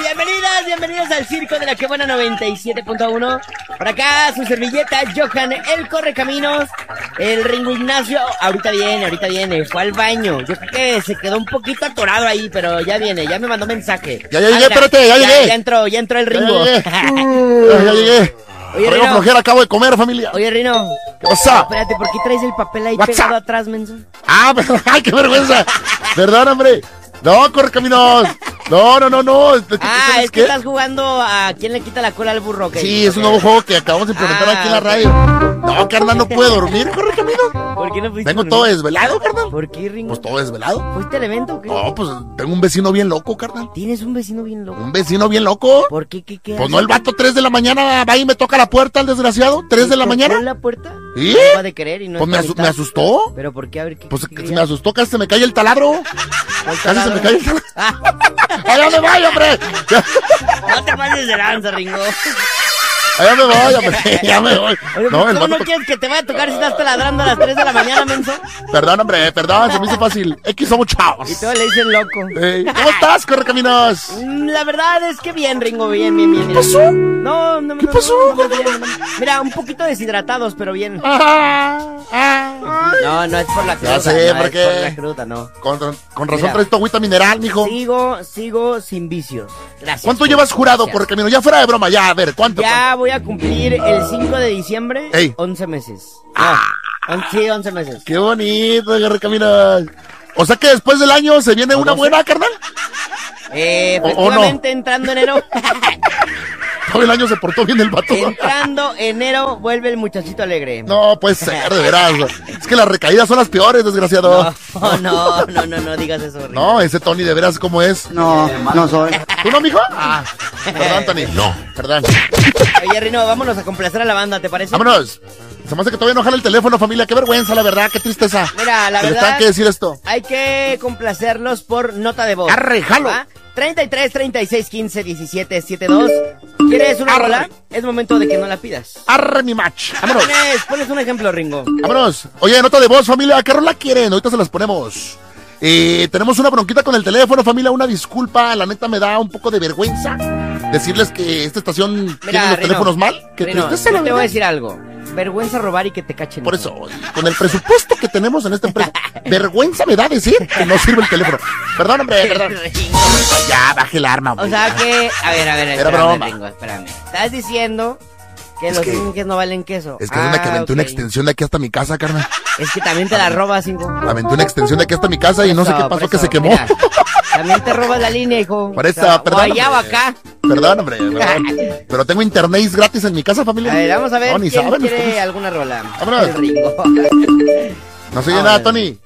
Bienvenidos al circo de la que buena 97.1. Por acá su servilleta, Johan, el Correcaminos, el Ringo Ignacio. Ahorita viene, fue al baño. Yo creo que se quedó un poquito atorado ahí, pero ya viene, ya me mandó mensaje. Ya llegué, espérate, ya llegué. Ya entró el Ringo. Ya llegué. Oye, Rino. Flojera, acabo de comer, familia. Oye, Rino. ¿Qué pasa? Espérate, ¿por qué traes el papel ahí What's pegado up? atrás, menso? Ah, ay, qué vergüenza. Perdón, hombre. No, Correcaminos. No. Es que estás jugando a quién le quita la cola al burro. ¿Okay? Sí, es un nuevo juego que acabamos de implementar aquí en la radio. No, carnal, no puedo dormir, Correcaminos. ¿Por qué no fuiste? Vengo todo desvelado, carnal. ¿Por qué, Ringo? Pues todo desvelado. ¿Fuiste al evento o qué? No, pues tengo un vecino bien loco, carnal. ¿Tienes un vecino bien loco? ¿Un vecino bien loco? ¿Por qué? ¿Qué Pues hace? no, el vato 3 de la mañana va y me toca la puerta, el desgraciado. 3 de la mañana. ¿Tocó la puerta? ¿Sí? No va de querer y no Pues está me asustó. ¿Pero por qué? A ver, ¿qué? Pues qué me asustó, casi se me cae el taladro. Casi se me cae el taladro. Ah, ¡Allá me voy, hombre! no te pases de lanza, Ringo. ¡Allá me voy, hombre! ¡Ya me voy! Oye, No, el ¿cómo no vato... quieres que te vaya a tocar si estás taladrando a las 3 de la mañana, menso? Perdón, hombre, perdón, se me hizo fácil. X somos chavos. Y todo le dicen loco. ¿Cómo estás, Correcaminos? La verdad es que bien, Ringo, bien. ¿Qué pasó? No, ¿Qué pasó? Mira, un poquito deshidratados, pero bien. No, no es por la cruda. Ya sé, no ¿por es qué? por la cruda, no. Con razón Mira. traes tu agüita mineral, mijo. Sigo sin vicios. Gracias. ¿Cuánto llevas jurado, Gracias. Correcaminos? Ya fuera de broma, ya, a ver, ¿cuánto? Ya voy a cumplir el 5 de diciembre, Ey. 11 meses. No, sí, 11 meses. ¡Qué bonito, Correcaminos! O sea que después del año se viene una 12. buena, carnal. Efectivamente, entrando enero. Todo el año se portó bien el vato. Entrando enero, vuelve el muchachito alegre. No, puede ser, de veras. Es que las recaídas son las peores, desgraciado. No digas eso, Ringo. No, ese Tony de veras, ¿cómo es? No soy. ¿Tú no, mijo? Ah, perdón, Tony. No. Perdón. Oye, Rino, vámonos a complacer a la banda, ¿te parece? Vámonos. Se me hace que todavía no jala el teléfono, familia. Qué vergüenza, la verdad, qué tristeza. Mira, la Que les verdad, tengan que decir esto. hay que complacerlos por nota de voz. Arre, jalo. ¿Va? 33 36 15 17 72. ¿Quieres una Arre. rola? Es momento de que no la pidas. Arre mi match. Vámonos. Pones un ejemplo, Ringo. Vámonos. Oye, nota de voz, familia. ¿Qué rola quieren? Ahorita se las ponemos. Tenemos una bronquita con el teléfono, familia. Una disculpa. La neta me da un poco de vergüenza decirles que esta estación tiene los Rino, teléfonos mal. Que Rino, tristeza, yo la te voy a verdad. decir algo. Vergüenza robar y que te cachen. Por eso, con el presupuesto que tenemos en esta empresa, vergüenza me da decir que no sirve el teléfono. Perdón, hombre, perdón. Ya, baje el arma, hombre. O sea que, a ver, Era espérame, broma. Ringo, espérame. Estás diciendo que Es los que- inques no valen queso. Es que es una que aventé una ok. extensión de aquí hasta mi casa, carnal. Es que también te la robas, hijo. Aventé una extensión de aquí hasta mi casa y no sé qué pasó, que se quemó. Mira, también te robas la línea, hijo. Por esa, perdón, O allá o hombre. acá. Perdón, hombre, perdón. Pero tengo internet gratis en mi casa, familia. A ver, vamos a ver No, ni quién saben quiere ustedes. alguna rola. Vámonos. El Ringo. No se oye Ah, nada, bueno. Tony.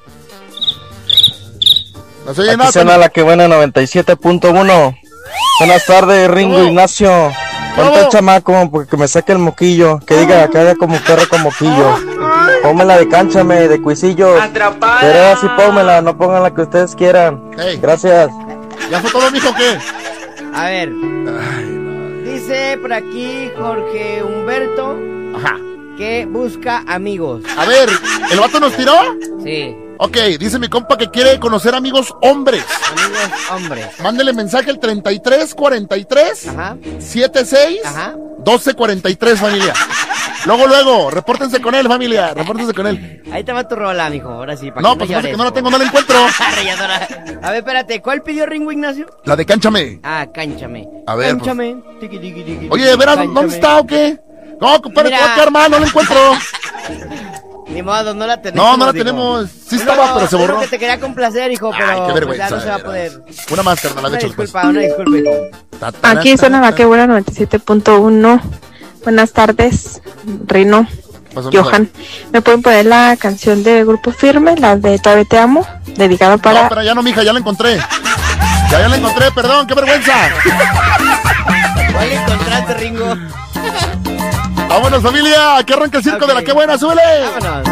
No se oye Aquí nada, suena Tony. la que buena 97.1. Buenas tardes, Ringo ¿Cómo? Ignacio. Ponte ¿Cómo? el chamaco porque me saque el moquillo. Que diga que haga como perro con moquillo. Pónmela de cánchame, de cuisillos. Pero así pónmela, no pongan la que ustedes quieran. Hey, Gracias. ¿ya fue todo, mijo, o qué? A ver, Ay, no. dice por aquí Jorge Humberto Ajá. que busca amigos. A ver, ¿el vato nos tiró? Sí, Ok, dice mi compa que quiere conocer amigos hombres. amigos hombres. Mándele mensaje al 33 43 Ajá, 76 ajá. 12 43, familia. Luego, repórtense con él, familia. Repórtense con él. Ahí te va tu rola, mijo. Ahora sí, para No, que pues no se me hace llores, que no la hijo. tengo, no la encuentro. Rayadora. A ver, espérate, ¿cuál pidió Ringo Ignacio? La de Cánchame. Ah, cánchame. A ver, pues. Cánchame. Tiqui, tiqui, tiqui, Oye, tiqui, ¿veras cánchame. dónde está o qué? No, compadre, Mira. te va a quedar mal, no la encuentro. Ni modo, no la tenemos. No, no la dijo. tenemos. Sí Es estaba, lo- pero se es lo borró. que te quería complacer, hijo, pero Ay, qué pues, vergüenza. ya no se va a de poder. veras. Una más, carnal, de hecho. Una disculpa, hijo. Aquí suena la que buena 97.1. Buenas tardes, Rino, Johan. ¿Me pueden poner la canción de Grupo Firme, la de Todavía Te Amo? Dedicada para... No, pero ya no, mija, ya la encontré. Ya la encontré, perdón, qué vergüenza. ¿Cuál encontraste, Ringo? Vámonos, familia, que arranca el circo de la que buena, súbele. Vámonos.